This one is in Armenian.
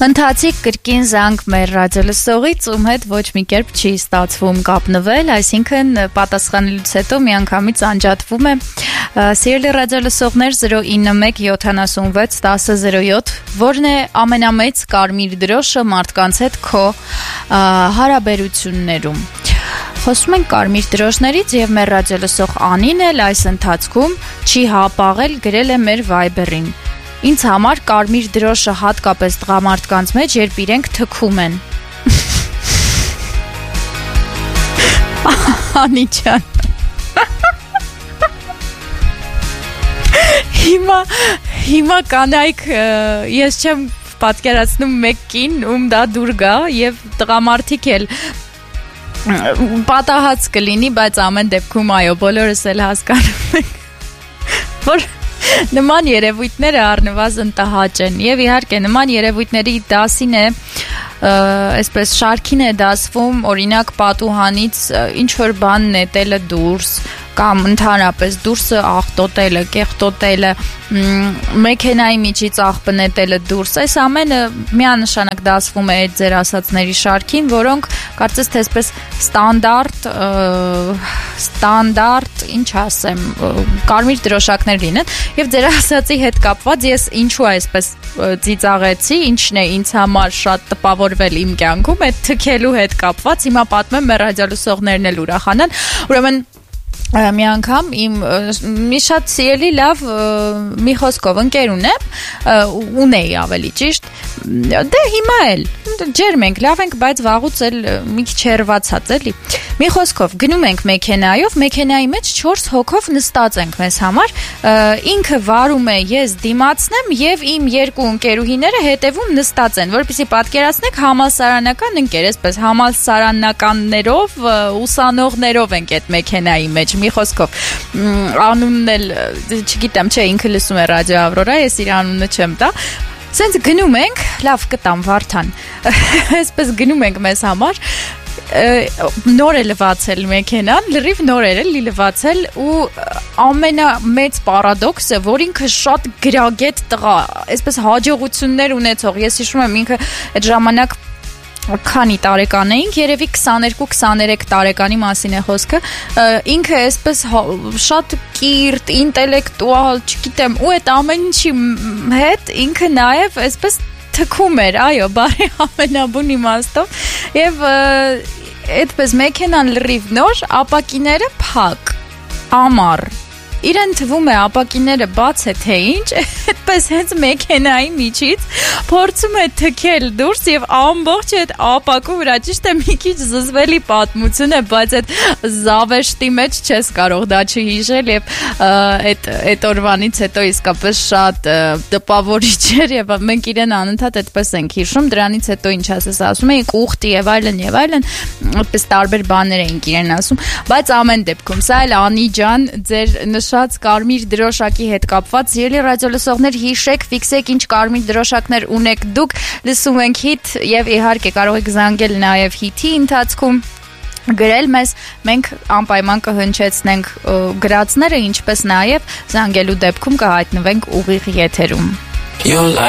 Ընթացիկ կրկին զանգ մեր ռադիոլսողից, ում հետ ոչ մի կերպ չի ստացվում կապնվել, այսինքն պատասխանելուց հետո միանգամից անջատվում է։ Սիրելի ռադիոլսողներ, 091 76 1007, որն է ամենամեծ կարմիր դրոշը մարդկանց հետ քո հարաբերություններում։ Խոսում ենք կարմիր դրոշներից եւ մեր ռադիոլսող Անին էլ այս ընթացքում չի հապաղել, գրել է մեր Viber-ին։ Ինձ համար կարմիր դրոշը հատկապես տղամարդկանց մեջ, երբ իրենք թքում են։ Անի ջան։ Հիմա կանայք, ես չեմ պատկերացնում մեկ կին, ում դա դուր գա եւ տղամարդիկ էլ պատահած կլինի, բայց ամեն դեպքում այո, բոլորս էլ հասկանում ենք, որ նման երևույթները առնվազն տհաճ են եւ իհարկե նման երևույթների դասին է այսպես շարքին է դասվում օրինակ պատուհանից ինչ որ բան նետելը դուրս կամ ընդհանրապես դուրսը աղտոտելը, կեղտոտելը, մեքենայի միջից աղբը նետելը դուրս, այս ամենը միանշանակ դասվում է այդ ձեր ասածների շարքին, որոնք կարծես թե այսպես ստանդարտ, ինչ ասեմ, կարմիր դրոշակներ լինեն եւ ձեր ասածի հետ կապված ես ինչու այսպես ծիծաղեցի, ինչն է ինձ համար շատ տպավորվել իմ կյանքում, այդ թքելու հետ կապված, հիմա պատմեմ մեր ռադիոլսողներն էլ ուրախանան, ուրեմն մի անգամ մի շատ սիրելի լավ մի խոսքով ընկեր ունեի ավելի ճիշտ դե հիմա էլ ջերմ ենք լավ ենք բայց վաղուց էլ մի քիչ հեռացած էլի մի խոսքով գնում ենք մեքենայով մեքենայի մեջ 4 հոգով նստած ենք մեզ համար ինքը վարում է ես դիմացնեմ եւ իմ երկու ընկերուհիները հետևում նստած են որպեսզի պատկերացնեք համալսարանական ընկեր այսպես համալսարանականներով ուսանողներով ենք այդ մեքենայի մեջ մի խոսքով անունն էլ չգիտեմ չէ ինքը լսում է ռադիո Ավրորա ես իր անունը չեմ տա սենց գնում ենք լավ կտամ Վարդան այսպես գնում ենք մեզ համար նոր է լվացել մեքենան լրիվ նոր էր էլի լվացել ու ամենամեծ պարադոքսը որ ինքը շատ գրագետ տղա այսպես հաջողություններ ունեցող ես հիշում եմ ինքը այդ ժամանակ քանի տարեկան էինք, երևի 22-23 տարեկանի մասին է խոսքը, ինքը այսպես շատ կիրթ, ինտելեկտուալ, չգիտեմ, ու այդ ամեն ինչի հետ ինքը նաև այսպես թքում էր, այո, բարի ամենաբուն իմաստով, եւ այդպես մեքենան լրիվ նոր, ապակիները փակ, ամառ իրեն թվում է ապակիները բաց է թե ինչ, այդպես հենց մեքենայի միջից փորձում է թքել դուրս եւ ամբողջ այդ ապակու վրա ճիշտ է մի քիչ զզվելի պատմություն է, բայց այդ զավեշտի մեջ չես կարող դա չհիշել եւ այդ օրվանից հետո իսկապես շատ տպավորիչ էր եւ մենք իրեն անընդհատ այդպես ենք հիշում, դրանից հետո ինչ ասես ասում էինք ուխտի եւ այլն, այդպես տարբեր բաներ էինք իրեն ասում, բայց ամեն դեպքում սա էլ Անի ջան ձեր նշած կարմիր դրոշակի հետ կապված ելի ռադիոլսողներ հիշեք, ֆիքսեք ինչ կարմիր դրոշակներ ունեք դուք, լսում ենք հիթ եւ իհարկե կարող եք զանգել նաեւ հիթի ընթացքում գրել մեզ, մենք անպայման կհնչեցնենք գրածները, ինչպես նաեւ զանգելու դեպքում կհայտնվենք ուղիղ եթերում